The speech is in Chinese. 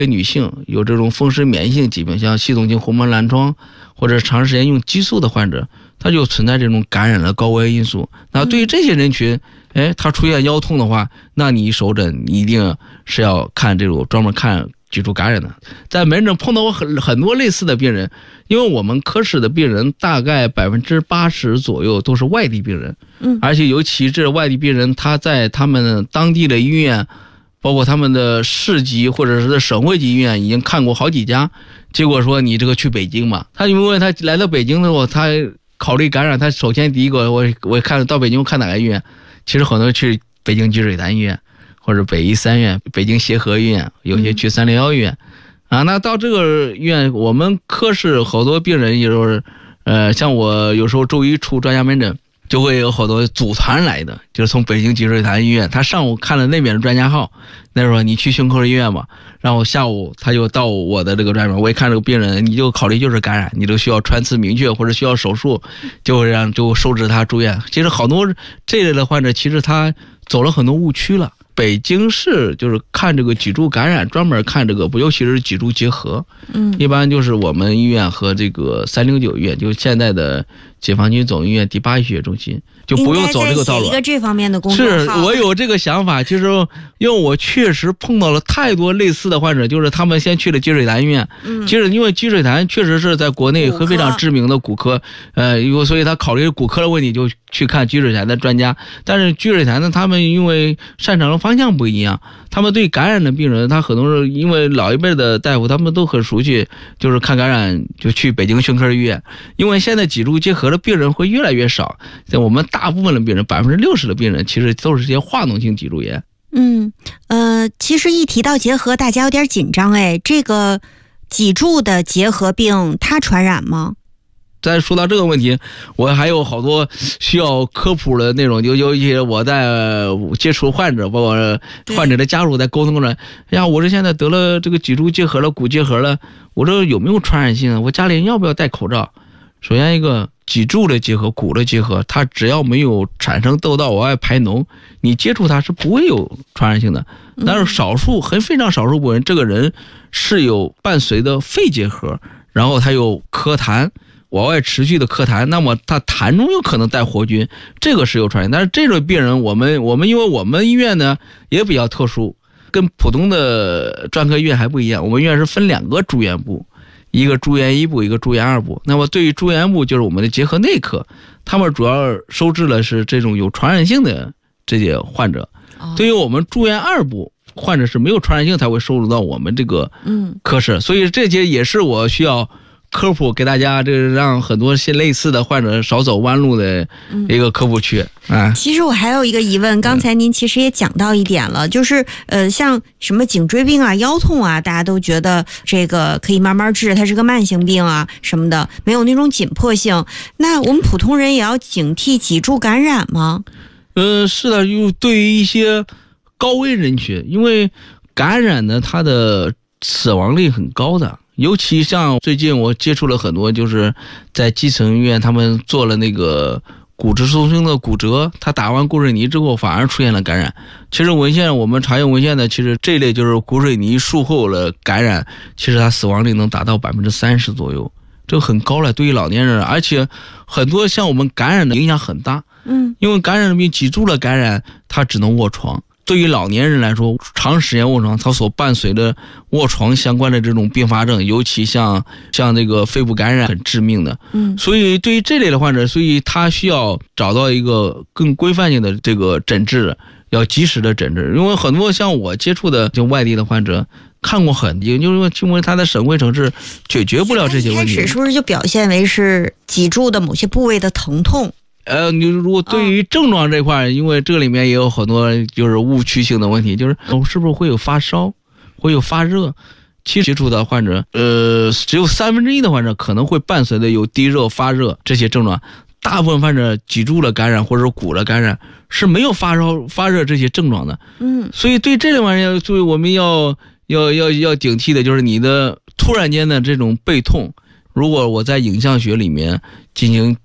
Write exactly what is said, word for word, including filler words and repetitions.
女性有这种风湿免疫性疾病，像系统性红斑狼疮或者长时间用激素的患者，他就存在这种感染的高危因素。那对于这些人群，哎，他出现腰痛的话，那你首诊你一定是要看这种专门看脊柱感染的。在门诊碰到过很很多类似的病人，因为我们科室的病人大概百分之八十左右都是外地病人，嗯，而且尤其这外地病人，他在他们当地的医院，包括他们的市级或者是省会级医院已经看过好几家，结果说你这个去北京嘛，他因为他来到北京的时候，他考虑感染，他首先第一个我我看到北京看哪个医院，其实很多去北京积水潭医院。或者北医三院、北京协和医院，有些去三零幺医院，嗯、啊，那到这个医院，我们科室好多病人，也就是，呃，像我有时候周一出专家门诊，就会有好多组团来的，就是从北京积水潭医院，他上午看了那边的专家号，那时候你去胸科医院嘛，然后下午他就到我的这个专门，我一看这个病人，你就考虑就是感染，你就需要穿刺明确或者需要手术，就会让就收治他住院。其实好多这类的患者，其实他走了很多误区了。北京市就是看这个脊柱感染，专门看这个，尤其是脊柱结合，嗯，一般就是我们医院和这个三零九医院，就是现在的解放军总医院第八医学中心，就不用走这个道路。 一个这方面的工作。 是我有这个想法，其实因为我确实碰到了太多类似的患者，就是他们先去了积水潭医院，嗯，其实因为积水潭确实是在国内非常知名的骨科，呃，因为所以他考虑骨科的问题就去看积水潭的专家，但是积水潭呢，他们因为擅长的方向不一样，他们对感染的病人，他很多是因为老一辈的大夫他们都很熟悉，就是看感染就去北京胸科医院，因为现在脊柱结合的病人会越来越少，在我们大部分的病人百分之六十的病人其实都是这些化脓性脊柱炎。 嗯，呃，其实一提到结核，大家有点紧张，哎，这个脊柱的结核病它传染吗？ 再说到这个问题，我还有好多需要科普的内容，就尤其我在接触患者，包括患者的家属在沟通着，哎呀，我这现在得了这个脊柱结核了，骨结核了，我这有没有传染性啊？我家里人要不要戴口罩？首先一个脊柱的结合、骨的结合，它只要没有产生窦道往外排脓，你接触它是不会有传染性的。但是少数很非常少数部分人，这个人是有伴随的肺结核，然后他有咳痰。往外持续的咳痰，那么他痰中有可能带活菌，这个是有传染。但是这种病人，我们我们因为我们医院呢也比较特殊，跟普通的专科医院还不一样。我们医院是分两个住院部，一个住院一部，一个住院二部。那么对于住院部，就是我们的结核内科，他们主要收治的是这种有传染性的这些患者。哦、对于我们住院二部，患者是没有传染性才会收入到我们这个科室，嗯、所以这些也是我需要科普给大家，这让很多些类似的患者少走弯路的一个科普区、嗯、啊。 其实我还有一个疑问，刚才您其实也讲到一点了，就是呃，像什么颈椎病啊、腰痛啊，大家都觉得这个可以慢慢治，它是个慢性病啊什么的，没有那种紧迫性。那我们普通人也要警惕脊柱感染吗？ 呃，是的，就对于一些高危人群，因为感染呢，它的死亡率很高的。尤其像最近我接触了很多，就是在基层医院，他们做了那个骨质疏松的骨折，他打完骨水泥之后反而出现了感染。其实文献我们查阅文献的，其实这类就是骨水泥术后的感染，其实它死亡率能达到百分之三十左右，这个很高了。对于老年人，而且很多像我们感染的影响很大，嗯，因为感染病脊柱的感染，它只能卧床。对于老年人来说，长时间卧床，它所伴随的卧床相关的这种并发症，尤其像像这个肺部感染很致命的。嗯，所以对于这类的患者，所以他需要找到一个更规范性的这个诊治，要及时的诊治。因为很多像我接触的就外地的患者，看过很多，就是因为他的省会城市解决不了这些问题。 开始是不是就表现为是脊柱的某些部位的疼痛？ 呃，你如果对于症状这块、哦，因为这里面也有很多就是误区性的问题，就是是不是会有发烧，会有发热？其实接触的患者，呃，只有三分之一的患者可能会伴随的有低热、发热这些症状，大部分患者脊柱的感染或者骨的感染是没有发烧、发热这些症状的。嗯，所以对这类玩意儿，所以我们要要要要警惕的就是你的突然间的这种背痛。如果我在影像学里面进行